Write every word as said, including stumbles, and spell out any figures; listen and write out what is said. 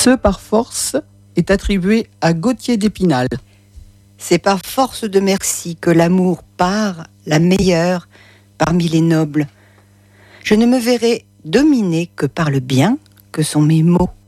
Ce par force est attribué à Gauthier d'Épinal. C'est par force de merci que l'amour part, la meilleure, parmi les nobles. Je ne me verrai dominer que par le bien que sont mes mots.